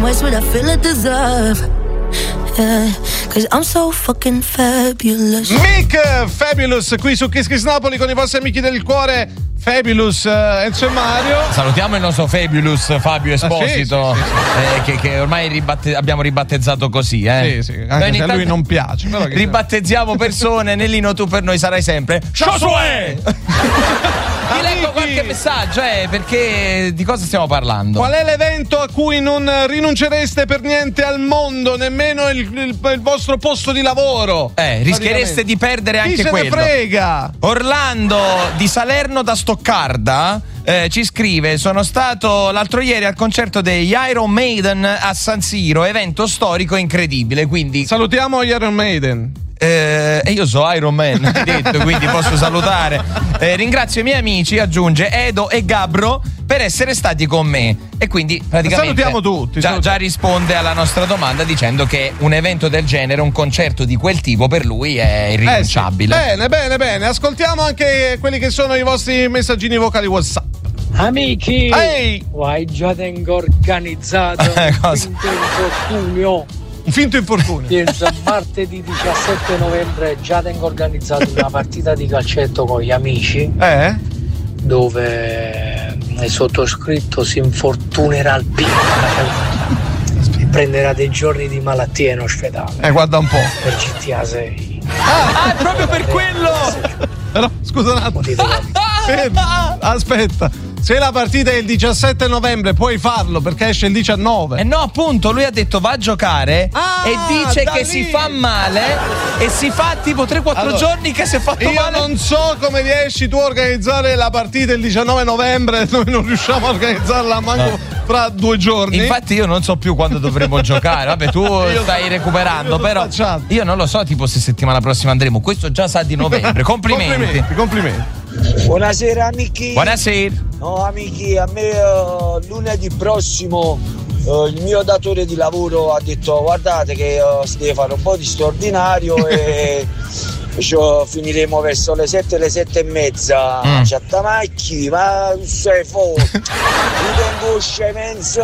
twice what I feel I deserve. Yeah, cause I'm so fucking fabulous. Mick Fabulous qui su Kiss Kiss Napoli con i vostri amici del cuore Fabulous, Enzo e Mario. Salutiamo il nostro Fabulous Fabio Esposito, sì. Che ormai abbiamo ribattezzato così, Sì, anche se a lui non piace. Però ribattezziamo persone. Nellino, tu per noi sarai sempre Josué! Ti leggo qualche messaggio, perché di cosa stiamo parlando? Qual è l'evento a cui non rinuncereste per niente al mondo, nemmeno il vostro posto di lavoro? Rischiereste di perdere anche quello. Chi se ne frega? Orlando di Salerno da Stoccarda ci scrive: sono stato l'altro ieri al concerto degli Iron Maiden a San Siro, evento storico incredibile, quindi salutiamo gli Iron Maiden. E io so Iron Man, detto, quindi posso salutare. Ringrazio i miei amici, aggiunge Edo e Gabbro, per essere stati con me. E quindi praticamente salutiamo tutti. Già risponde alla nostra domanda dicendo che un evento del genere, un concerto di quel tipo, per lui è irrinunciabile. Sì. Bene. Ascoltiamo anche quelli che sono i vostri messaggini vocali WhatsApp. Amici, hai già tengo organizzato un finto infortunio. Penso martedì 17 novembre già tengo organizzato una partita di calcetto con gli amici dove il sottoscritto si infortunerà al pinna, prenderà dei giorni di malattia in ospedale. Guarda un po'. Per GTA 6. È proprio per quello. Però scusa un attimo. Aspetta. Se la partita è il 17 novembre puoi farlo perché esce il 19. No, appunto, lui ha detto va a giocare e dice che si fa male e si fa tipo 3-4 giorni che si è fatto male. Io non so come riesci tu a organizzare la partita il 19 novembre, noi non riusciamo a organizzarla manco fra 2 giorni. Infatti io non so più quando dovremo giocare. Vabbè, tu stai recuperando, però io non lo so tipo se settimana prossima andremo. Questo già sa di novembre. Complimenti. Buonasera amici. Buonasera. No amici, a me lunedì prossimo il mio datore di lavoro ha detto guardate che si deve fare un po' di straordinario e finiremo verso le 7 e mezza. Ciattamacchi, ma sei fuori. Io tengo scemenza.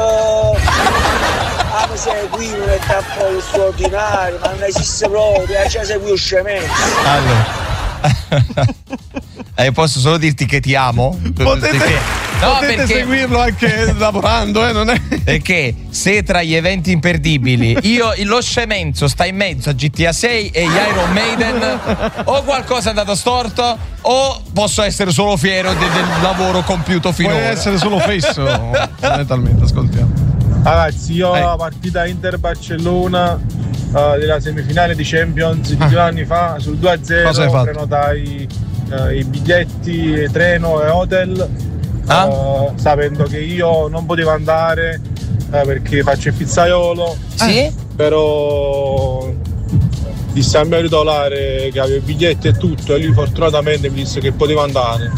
Ma sei qui non è tappo straordinario, ma non esiste proprio, cioè sei qui scemenza. Allora. Posso solo dirti che ti amo? Potete seguirlo anche lavorando, non è? Perché se tra gli eventi imperdibili lo scemenzo sta in mezzo a GTA 6 e gli Iron Maiden, o qualcosa è andato storto o posso essere solo fiero del lavoro compiuto finora. Puoi essere solo fesso. Fondamentalmente, ascoltiamo. Ragazzi, io la partita Inter-Barcellona della semifinale di Champions di 2 anni fa sul 2-0 prenotai i biglietti, treno e hotel, sapendo che io non potevo andare perché faccio il pizzaiolo. Però disse al mio titolare che avevo i biglietti e tutto e lui fortunatamente mi disse che potevo andare.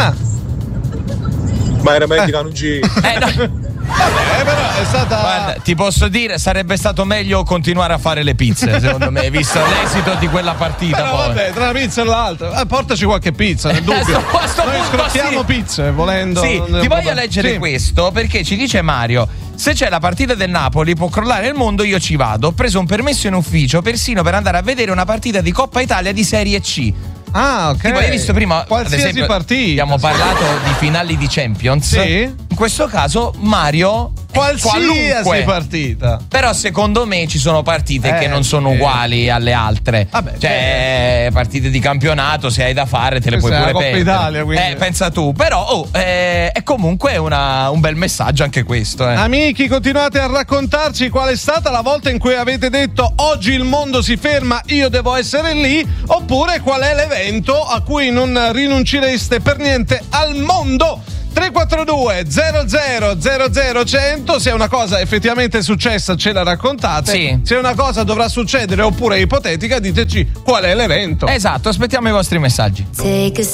Ma era meglio che non ci Vabbè, però è stata. Guarda, ti posso dire, sarebbe stato meglio continuare a fare le pizze, secondo me, visto l'esito di quella partita. Però vabbè, tra una pizza e l'altra, portaci qualche pizza, nel dubbio. Noi scrottiamo pizze, volendo. Sì, ti voglio leggere questo, perché ci dice Mario: se c'è la partita del Napoli può crollare il mondo, io ci vado. Ho preso un permesso in ufficio persino per andare a vedere una partita di Coppa Italia di Serie C. Ok. Tipo, hai visto prima qualsiasi partita. Abbiamo parlato di finali di Champions. In questo caso Mario qualsiasi partita. Però secondo me ci sono partite che non sono uguali alle altre. Cioè partite di campionato, se hai da fare te le puoi pure perdere. Italia, quindi. Pensa tu. Però è comunque un bel messaggio anche questo. Amici, continuate a raccontarci qual è stata la volta in cui avete detto oggi il mondo si ferma, io devo essere lì, oppure qual è l'evento a cui non rinuncereste per niente al mondo. 342 00 100. Se una cosa effettivamente è successa ce la raccontate. Se una cosa dovrà succedere oppure è ipotetica, diteci qual è l'evento. Esatto, aspettiamo i vostri messaggi. Take a